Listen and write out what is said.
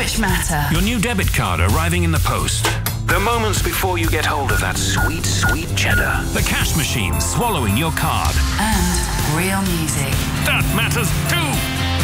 which matter. Your new debit card arriving in the post. The moments before you get hold of that sweet, sweet cheddar. The cash machine swallowing your card. And real music. That matters too.